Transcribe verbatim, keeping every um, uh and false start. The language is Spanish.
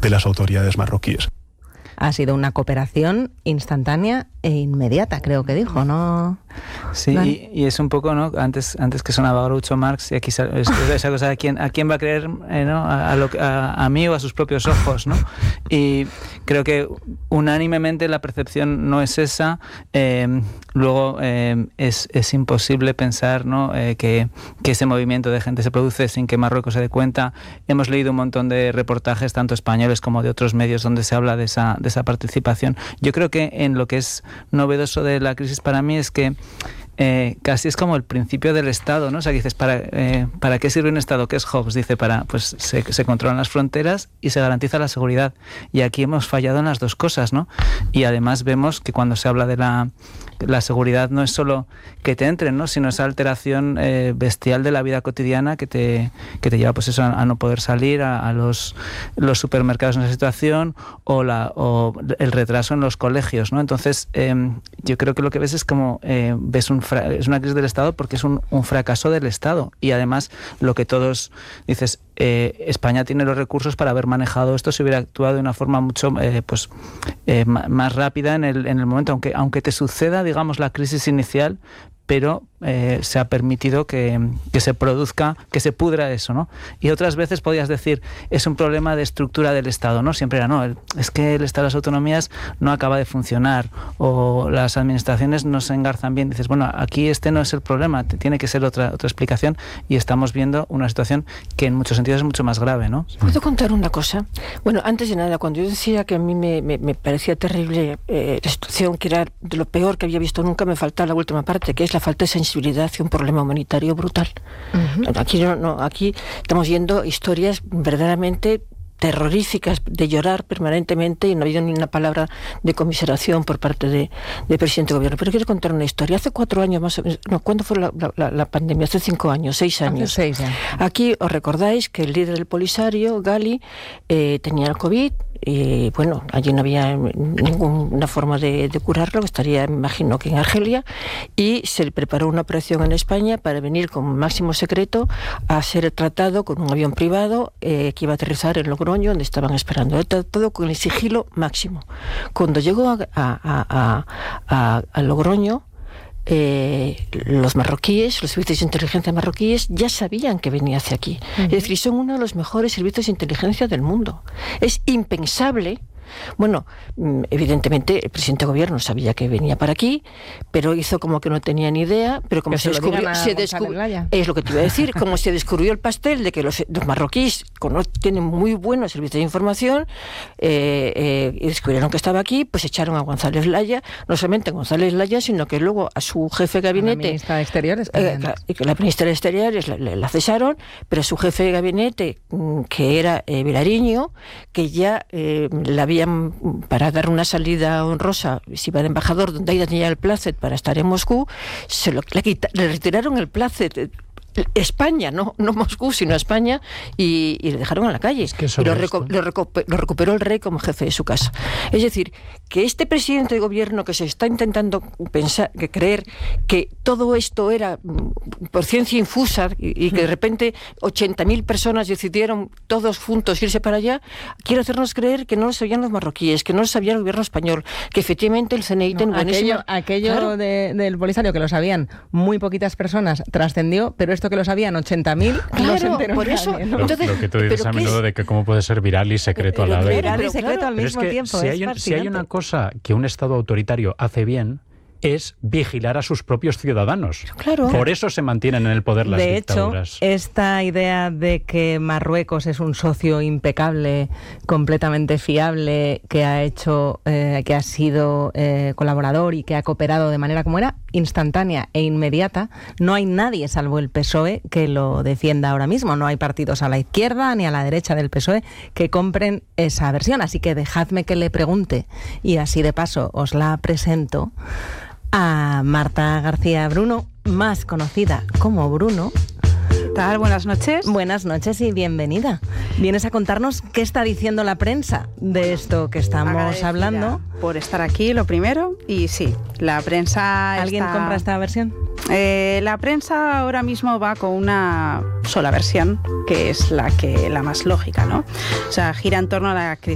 de las autoridades marroquíes. Ha sido una cooperación instantánea e inmediata, creo que dijo, ¿no? Sí, y, y es un poco, ¿no? Antes, antes que sonaba Groucho Marx, y aquí es, esa cosa de quién, a quién va a creer, eh, ¿no? A, a, lo, a, a mí o a sus propios ojos, ¿no? Y creo que unánimemente la percepción no es esa. Eh, luego eh, es, es imposible pensar, ¿no? Eh, que, que ese movimiento de gente se produce sin que Marruecos se dé cuenta. Hemos leído un montón de reportajes, tanto españoles como de otros medios, donde se habla de esa, de esa participación. Yo creo que en lo que es novedoso de la crisis para mí es que Eh, casi es como el principio del Estado, ¿no? O sea, que dices, ¿para, eh, ¿para qué sirve un Estado? ¿Qué es Hobbes? Dice, para, pues se, se controlan las fronteras y se garantiza la seguridad. Y aquí hemos fallado en las dos cosas, ¿no? Y además vemos que cuando se habla de la, la seguridad no es solo que te entren, ¿no? Sino esa alteración eh, bestial de la vida cotidiana que te, que te lleva, pues eso, a, a no poder salir, a, a los, los supermercados en esa situación, o, la, o el retraso en los colegios, ¿no? Entonces, eh, yo creo que lo que ves es como, eh, ves un es una crisis del Estado porque es un, un fracaso del Estado, y además lo que todos dices, eh, España tiene los recursos para haber manejado esto si hubiera actuado de una forma mucho eh, pues eh, más rápida en el, en el momento, aunque, aunque te suceda, digamos, la crisis inicial, pero eh, se ha permitido que, que se produzca, que se pudra eso, ¿no? Y otras veces podías decir, es un problema de estructura del Estado, ¿no? Siempre era, no, el, es que el Estado de las autonomías no acaba de funcionar, o las administraciones no se engarzan bien. Dices, bueno, aquí este no es el problema, tiene que ser otra, otra explicación, y estamos viendo una situación que en muchos sentidos es mucho más grave, ¿no? ¿Puedo contar una cosa? Bueno, antes de nada, cuando yo decía que a mí me, me, me parecía terrible eh, la situación, que era de lo peor que había visto nunca, me faltaba la última parte, que es la falta de sensibilidad hacia un problema humanitario brutal. Uh-huh. Aquí, no, no, aquí estamos viendo historias verdaderamente terroríficas, de llorar permanentemente, y no ha habido ni una palabra de comiseración por parte de, de presidente de gobierno. Pero quiero contar una historia. Hace cuatro años más o menos, no, ¿cuándo fue la, la, la pandemia? Hace cinco años, seis años. Hace seis, ya. Aquí os recordáis que el líder del Polisario, Gali, eh, tenía el COVID. Y bueno, allí no había ninguna forma de, de curarlo, estaría, me imagino, que en Argelia, y se le preparó una operación en España para venir con máximo secreto a ser tratado con un avión privado eh, que iba a aterrizar en Logroño, donde estaban esperando, todo con el sigilo máximo. Cuando llegó a, a, a, a, a Logroño, Eh, los marroquíes, los servicios de inteligencia marroquíes ya sabían que venía hacia aquí. Uh-huh. Es decir, son uno de los mejores servicios de inteligencia del mundo. Es impensable. Bueno, evidentemente el presidente de gobierno sabía que venía para aquí, pero hizo como que no tenía ni idea, pero como que se, se descubrió, se descubrió, es lo que te iba a decir, como se descubrió el pastel de que los, los marroquíes tienen muy buenos servicios de información, eh, eh, y descubrieron que estaba aquí, pues echaron a González Laya, no solamente a González Laya, sino que luego a su jefe de gabinete, la ministra de Exteriores, eh, que la ministra de Exteriores la, la, la cesaron, pero a su jefe de gabinete, que era eh, Vilariño, que ya eh, la había para dar una salida honrosa, si iba de embajador, donde ella tenía el plácet para estar en Moscú, se lo, le, quita, le retiraron el plácet. España, no, no Moscú, sino España, y, y le dejaron en la calle. Es que y lo, reco- lo, reco- lo recuperó el rey como jefe de su casa. Es decir, que este presidente de gobierno que se está intentando pensar, que creer que todo esto era por ciencia infusa, y, y que de repente ochenta mil personas decidieron todos juntos irse para allá, quiere hacernos creer que no lo sabían los marroquíes, que no lo sabía el gobierno español, que efectivamente el C N I no, tiene buenísima... Aquello, aquello claro. de, del Polisario, que lo sabían muy poquitas personas, trascendió, pero esto que lo sabían ochenta mil, claro, no se enteró por nadie, eso, ¿no? Lo, entonces, lo que tú dices a menudo de que cómo puede ser viral y secreto a la vez. Viral y ¿no? secreto al Pero mismo es que tiempo. Si, es hay un, si hay una cosa que un Estado autoritario hace bien, es vigilar a sus propios ciudadanos. Claro. Por eso se mantienen en el poder las de dictaduras. De hecho, esta idea de que Marruecos es un socio impecable, completamente fiable, que ha hecho, eh, que ha sido eh, colaborador y que ha cooperado de manera como era, instantánea e inmediata, no hay nadie salvo el P S O E que lo defienda ahora mismo. No hay partidos a la izquierda ni a la derecha del P S O E que compren esa versión. Así que dejadme que le pregunte, y así de paso os la presento, a Marta García Bruno, más conocida como Bruno. ¿Qué tal? Buenas noches. Buenas noches y bienvenida. Vienes a contarnos qué está diciendo la prensa de esto que estamos Agradecida hablando. Por estar aquí, lo primero. Y sí, la prensa ¿Alguien está... compra esta versión? Eh, la prensa ahora mismo va con una sola versión, que es la que la más lógica, ¿no? O sea, gira en torno a la